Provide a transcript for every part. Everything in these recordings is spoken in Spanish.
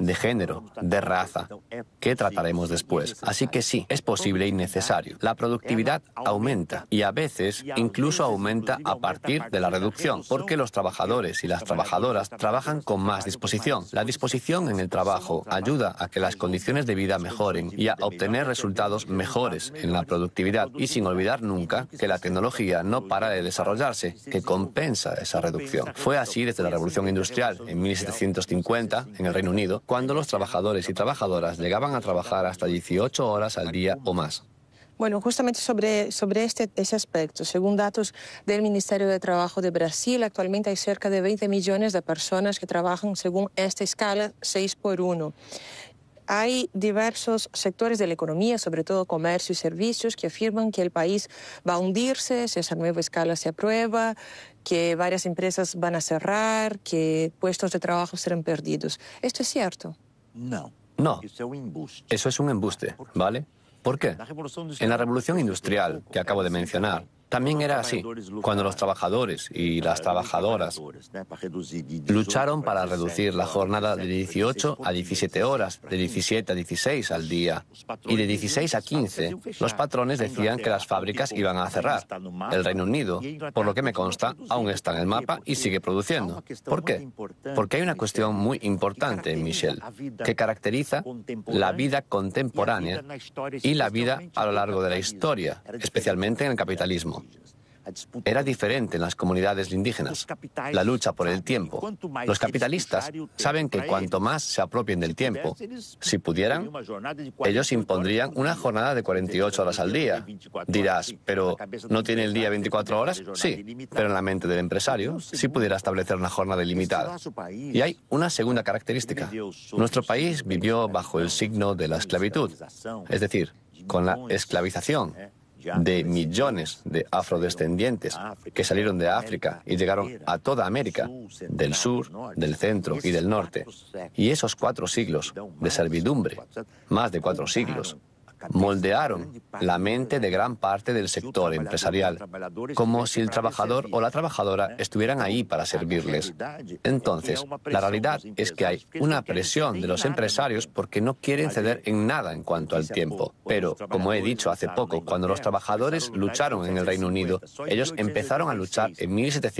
de género, de raza, que trataremos después. Así que sí, es posible y necesario. La productividad aumenta y a veces incluso aumenta a partir de la reducción, porque los trabajadores y las trabajadoras trabajan con más disposición. La disposición en el trabajo ayuda a que las condiciones de vida mejoren y a obtener resultados mejores en la productividad. Y sin olvidar nunca que la tecnología no para de desarrollarse, que compensa esa reducción. Fue así desde la Revolución Industrial en 1750 en el Reino Unido, cuando los trabajadores y trabajadoras llegaban a trabajar hasta 18 horas al día o más. Bueno, justamente sobre ese aspecto, según datos del Ministerio de Trabajo de Brasil, actualmente hay cerca de 20 millones de personas que trabajan según esta escala 6x1. Hay diversos sectores de la economía, sobre todo comercio y servicios, que afirman que el país va a hundirse si esa nueva escala se aprueba, que varias empresas van a cerrar, que puestos de trabajo serán perdidos. ¿Esto es cierto? No, eso es un embuste, ¿vale? ¿Por qué? En la revolución industrial que acabo de mencionar, también era así. Cuando los trabajadores y las trabajadoras lucharon para reducir la jornada de 18 a 17 horas, de 17 a 16 al día y de 16 a 15, los patrones decían que las fábricas iban a cerrar. El Reino Unido, por lo que me consta, aún está en el mapa y sigue produciendo. ¿Por qué? Porque hay una cuestión muy importante, Michel, que caracteriza la vida contemporánea y la vida a lo largo de la historia, especialmente en el capitalismo. Era diferente en las comunidades indígenas, la lucha por el tiempo. Los capitalistas saben que cuanto más se apropien del tiempo, si pudieran, ellos impondrían una jornada de 48 horas al día. Dirás, ¿pero no tiene el día 24 horas? Sí, pero en la mente del empresario sí pudiera establecer una jornada ilimitada. Y hay una segunda característica. Nuestro país vivió bajo el signo de la esclavitud, es decir, con la esclavización de millones de afrodescendientes que salieron de África y llegaron a toda América, del sur, del centro y del norte. Y esos 4 siglos de servidumbre, más de 4 siglos, moldearon la mente de gran parte del sector empresarial, como si el trabajador o la trabajadora estuvieran ahí para servirles. Entonces, la realidad es que hay una presión de los empresarios porque no quieren ceder en nada en cuanto al tiempo. Pero, como he dicho hace poco, cuando los trabajadores lucharon en el Reino Unido, ellos empezaron a luchar en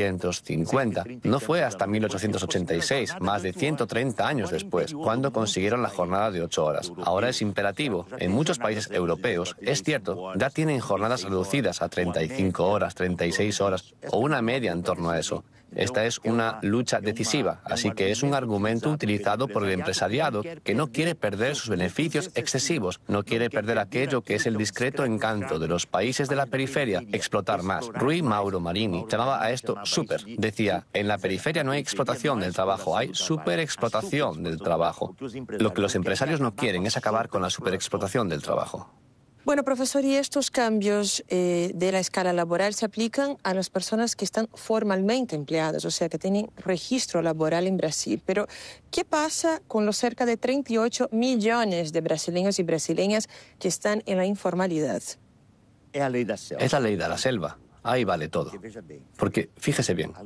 1750. No fue hasta 1886, más de 130 años después, cuando consiguieron la jornada de 8 horas. Ahora es imperativo. En muchos países europeos, es cierto, ya tienen jornadas reducidas a 35 horas, 36 horas o una media en torno a eso. Esta es una lucha decisiva, así que es un argumento utilizado por el empresariado que no quiere perder sus beneficios excesivos, no quiere perder aquello que es el discreto encanto de los países de la periferia, explotar más. Rui Mauro Marini llamaba a esto super. Decía, en la periferia no hay explotación del trabajo, hay superexplotación del trabajo. Lo que los empresarios no quieren es acabar con la superexplotación del trabajo. Bueno, profesor, y estos cambios de la escala laboral se aplican a las personas que están formalmente empleadas, o sea, que tienen registro laboral en Brasil. Pero, ¿qué pasa con los cerca de 38 millones de brasileños y brasileñas que están en la informalidad? Es la ley de la selva. Ahí vale todo. Porque, fíjese bien,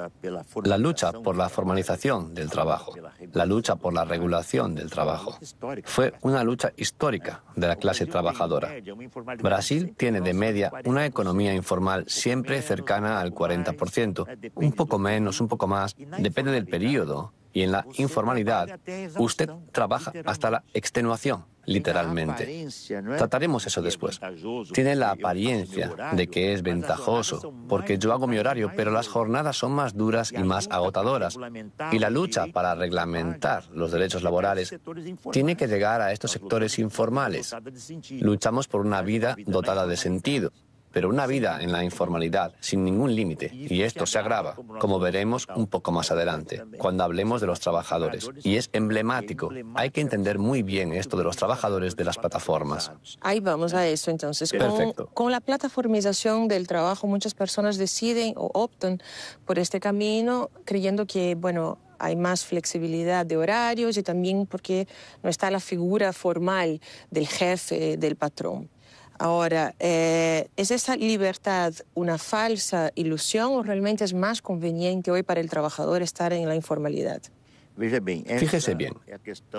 la lucha por la formalización del trabajo, la lucha por la regulación del trabajo, fue una lucha histórica de la clase trabajadora. Brasil tiene de media una economía informal siempre cercana al 40%, un poco menos, un poco más, depende del periodo. Y en la informalidad, usted trabaja hasta la extenuación, literalmente. Trataremos eso después. Tiene la apariencia de que es ventajoso, porque yo hago mi horario, pero las jornadas son más duras y más agotadoras. Y la lucha para reglamentar los derechos laborales tiene que llegar a estos sectores informales. Luchamos por una vida dotada de sentido, pero una vida en la informalidad sin ningún límite, y esto se agrava, como veremos un poco más adelante, cuando hablemos de los trabajadores. Y es emblemático, hay que entender muy bien esto de los trabajadores de las plataformas. Ahí vamos a eso entonces. Perfecto. Con la plataformización del trabajo, muchas personas deciden o optan por este camino creyendo que, bueno, hay más flexibilidad de horarios y también porque no está la figura formal del jefe, del patrón. Ahora, ¿es esa libertad una falsa ilusión o realmente es más conveniente hoy para el trabajador estar en la informalidad? Fíjese bien,